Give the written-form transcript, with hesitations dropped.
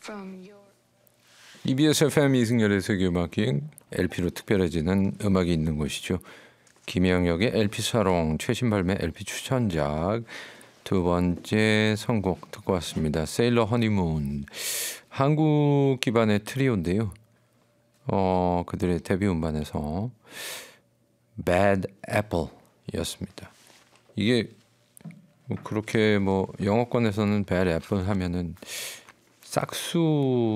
EBS FM 이승열의 세계음악기행 LP로 특별해지는 음악이 있는 곳이죠. 김영혁의 LP 사롱 최신 발매 LP 추천작 두 번째 선곡 듣고 왔습니다. 세일러 허니문. 한국 기반의 트리오인데요. 그들의 데뷔 음반에서 Bad Apple이었습니다. 이게 그렇게 영어권에서는 Bad Apple 하면은 싹수